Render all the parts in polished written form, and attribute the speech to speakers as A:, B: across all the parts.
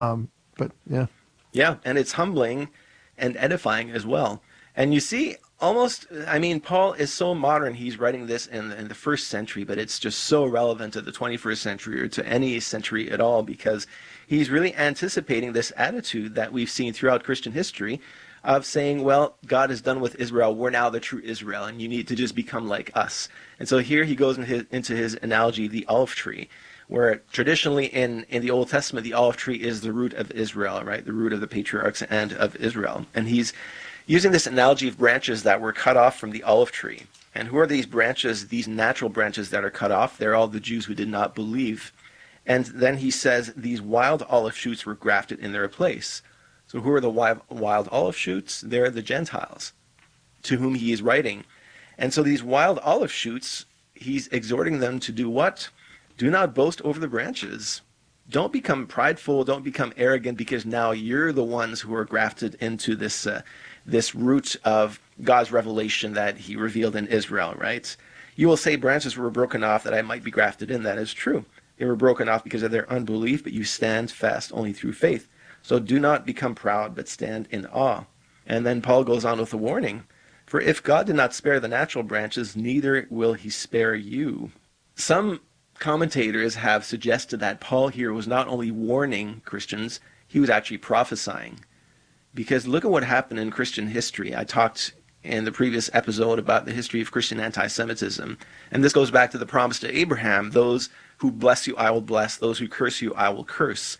A: But yeah.
B: Yeah, and it's humbling and edifying as well. And you see, almost, I mean, Paul is so modern. He's writing this in the first century, but it's just so relevant to the 21st century or to any century at all because he's really anticipating this attitude that we've seen throughout Christian history of saying, well, God is done with Israel. We're now the true Israel, and you need to just become like us. And so here he goes into his analogy, the olive tree, where traditionally in the Old Testament, the olive tree is the root of Israel, right? The root of the patriarchs and of Israel. And he's using this analogy of branches that were cut off from the olive tree. And who are these branches, these natural branches that are cut off? They're all the Jews who did not believe. And then he says these wild olive shoots were grafted in their place. So who are the wild olive shoots? They're the Gentiles to whom he is writing. And so these wild olive shoots, he's exhorting them to do what? Do not boast over the branches. Don't become prideful. Don't become arrogant because now you're the ones who are grafted into this root of God's revelation that he revealed in Israel, right? You will say branches were broken off that I might be grafted in. That is true. They were broken off because of their unbelief, but you stand fast only through faith. So do not become proud, but stand in awe. And then Paul goes on with a warning. For if God did not spare the natural branches, neither will he spare you. Some commentators have suggested that Paul here was not only warning Christians, he was actually prophesying. Because look at what happened in Christian history. I talked in the previous episode about the history of Christian anti-Semitism. And this goes back to the promise to Abraham, those who bless you I will bless, those who curse you I will curse.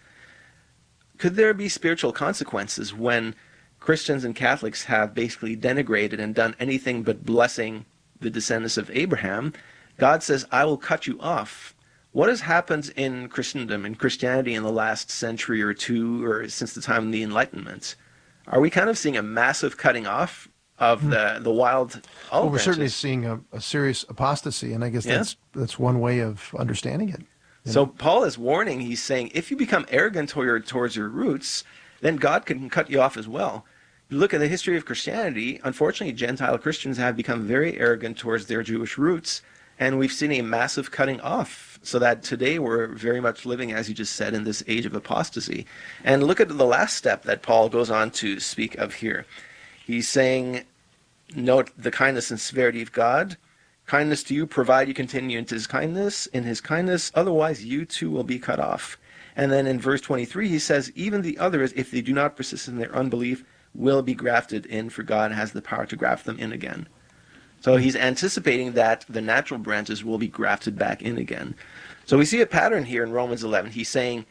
B: Could there be spiritual consequences when Christians and Catholics have basically denigrated and done anything but blessing the descendants of Abraham? God says, I will cut you off. What has happened in Christendom, in Christianity in the last century or two, or since the time of the Enlightenment? Are we kind of seeing a massive cutting off of the wild
A: Well,
B: olive
A: we're certainly
B: branches?
A: seeing a serious apostasy, and I guess
B: Yeah.
A: that's one way of understanding it. You
B: So
A: know?
B: Paul is warning, he's saying, if you become arrogant towards your roots, then God can cut you off as well. You look at the history of Christianity, unfortunately, Gentile Christians have become very arrogant towards their Jewish roots, and we've seen a massive cutting off, so that today we're very much living, as you just said, in this age of apostasy. And look at the last step that Paul goes on to speak of here. He's saying, note the kindness and severity of God. Kindness to you, provide you continue into in his kindness, otherwise you too will be cut off. And then in verse 23, he says, even the others, if they do not persist in their unbelief, will be grafted in, for God has the power to graft them in again. So he's anticipating that the natural branches will be grafted back in again. So we see a pattern here in Romans 11. He's saying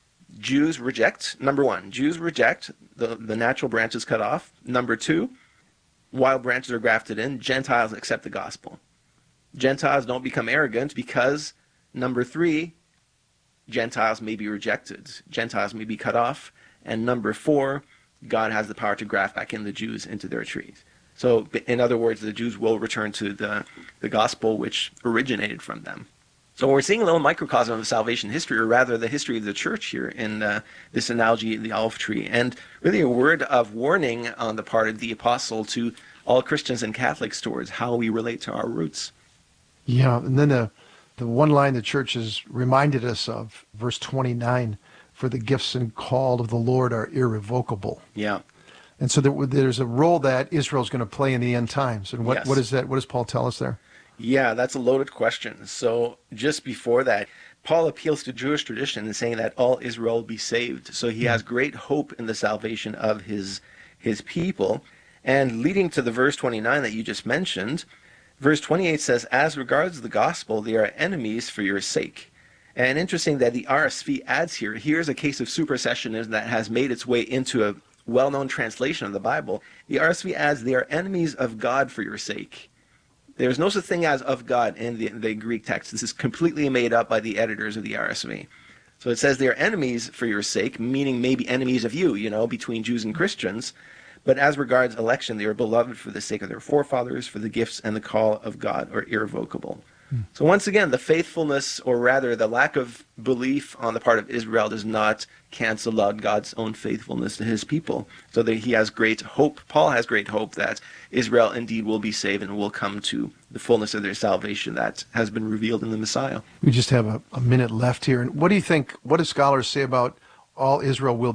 B: Jews reject, number one, Jews reject the natural branches cut off. Number two, wild branches are grafted in. Gentiles accept the gospel. Gentiles don't become arrogant because, number three, Gentiles may be rejected. Gentiles may be cut off. And number four, God has the power to graft back in the Jews into their trees. So, in other words, the Jews will return to the gospel which originated from them. So we're seeing a little microcosm of salvation history, or rather the history of the church here in this analogy of the olive tree. And really a word of warning on the part of the apostle to all Christians and Catholics towards how we relate to our roots.
A: Yeah, and then the one line the church has reminded us of, verse 29, for the gifts and call of the Lord are irrevocable.
B: Yeah.
A: And so there's a role that Israel's going to play in the end times. And
B: Yes.
A: what is that? What does Paul tell us there?
B: Yeah, that's a loaded question. So just before that, Paul appeals to Jewish tradition in saying that all Israel will be saved. So he has great hope in the salvation of his people. And leading to the verse 29 that you just mentioned, verse 28 says, as regards the gospel, they are enemies for your sake. And interesting that the RSV adds here, here's a case of supersessionism that has made its way into a well-known translation of the Bible. The RSV adds, they are enemies of God for your sake. There's no such thing as of God in the Greek text. This is completely made up by the editors of the RSV. So it says they are enemies for your sake, meaning maybe enemies of you, between Jews and Christians. But as regards election, they are beloved for the sake of their forefathers, for the gifts and the call of God are irrevocable. So once again, the faithfulness, or rather the lack of belief on the part of Israel, does not cancel out God's own faithfulness to his people. So that he has great hope, Paul has great hope that Israel indeed will be saved and will come to the fullness of their salvation that has been revealed in the Messiah.
A: We just have a minute left here. And what do you think, what do scholars say about all Israel will